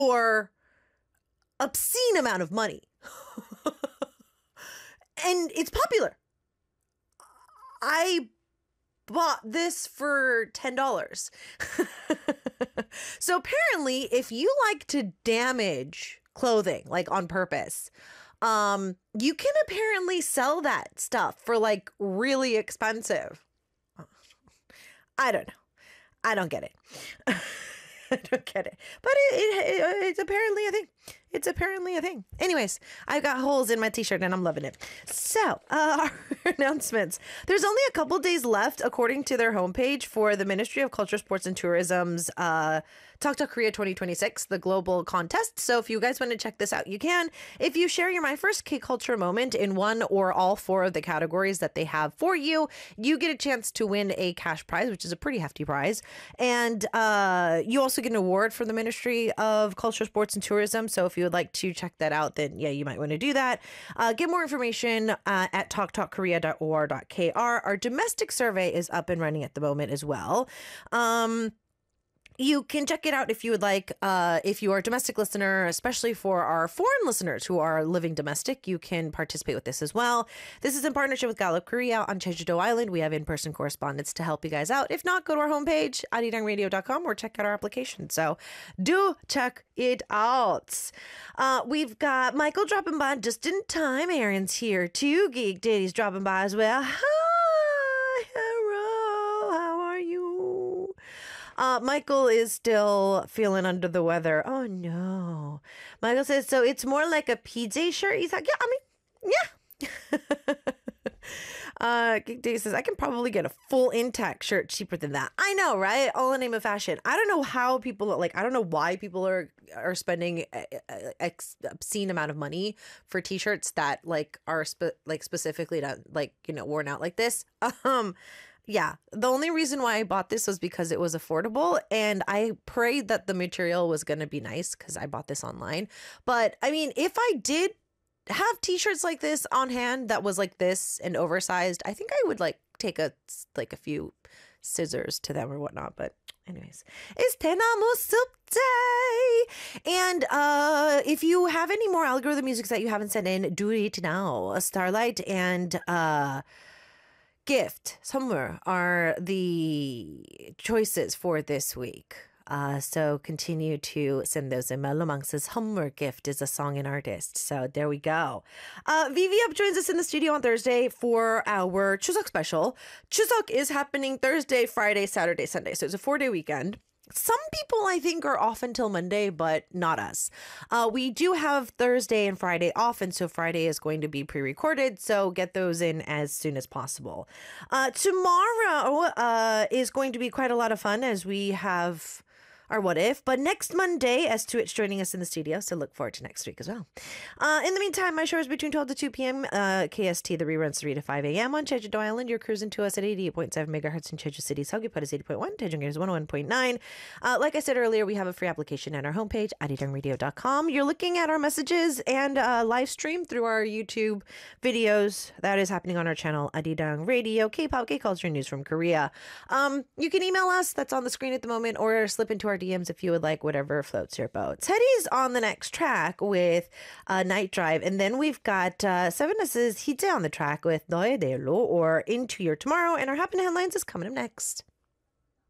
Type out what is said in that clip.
for obscene amount of money. And it's popular. I bought this for $10. So apparently, if you like to damage clothing like on purpose, you can apparently sell that stuff for like really expensive. I don't know. I don't get it. I don't get it. But it's apparently a thing. It's apparently a thing. Anyways, I've got holes in my t-shirt and I'm loving it. So, our announcements. There's only a couple days left, according to their homepage, for the Ministry of Culture, Sports, and Tourism's Talk Talk Korea 2026, the global contest. So if you guys want to check this out, you can. If you share your My First K-Culture moment in one or all four of the categories that they have for you, you get a chance to win a cash prize, which is a pretty hefty prize. And you also get an award from the Ministry of Culture, Sports, and Tourism. So if you would like to check that out, then yeah, you might want to do that. Get more information at talktalkkorea.or.kr. Our domestic survey is up and running at the moment as well. You can check it out if you would like. If you are a domestic listener, especially for our foreign listeners who are living domestic, you can participate with this as well. This is in partnership with Gallup Korea on Jeju-do Island. We have in-person correspondence to help you guys out. If not, go to our homepage, arirangradio.com, or check out our application. So do check it out. We've got Michael dropping by just in time. Aaron's here too. Geek Daddy's dropping by as well. Hi, hello. How are you? Michael is still feeling under the weather. Oh no. Michael says, so it's more like a PJ shirt. He's like, yeah, yeah. Geek Day says, I can probably get a full intact shirt cheaper than that. I know, right? All in the name of fashion. I don't know how people like, I don't know why people are spending obscene amount of money for t-shirts that like are specifically done, like, you know, worn out like this. Yeah, the only reason why I bought this was because it was affordable, and I prayed that the material was going to be nice because I bought this online. But I mean, if I did have t-shirts like this on hand that was like this and oversized, I think I would like take a few scissors to them or whatnot. But anyways, it's Tenamu Soup Day. And if you have any more algorithm music that you haven't sent in, do it now. Starlight and Gift, Summer are the choices for this week. So continue to send those in. Melomang says Hummer Gift is a song and artist. So there we go. Vivi Up joins us in the studio on Thursday for our Chuseok special. Chuseok is happening Thursday, Friday, Saturday, Sunday. So it's a 4-day weekend. Some people, I think, are off until Monday, but not us. We do have Thursday and Friday off, and so Friday is going to be pre-recorded, so get those in as soon as possible. Tomorrow is going to be quite a lot of fun as we have our What If, but next Monday, S2H joining us in the studio, so look forward to next week as well. In the meantime, my show is between 12 to 2 p.m. KST, the reruns 3 to 5 a.m. on Jeju-do Island. You're cruising to us at 88.7 megahertz in Jeju City. Seogwipo is 80.1, Daejeon is 101.9. Like I said earlier, we have a free application at our homepage, arirangradio.com. You're looking at our messages and live stream through our YouTube videos. That is happening on our channel, Arirang Radio, K-pop, K-culture news from Korea. You can email us, that's on the screen at the moment, or slip into our DMs if you would like, whatever floats your boat. Teddy's on the next track with Night Drive, and then we've got Seven S's Hije on the track with Noe Delo or Into Your Tomorrow, and our Happening Headlines is coming up next.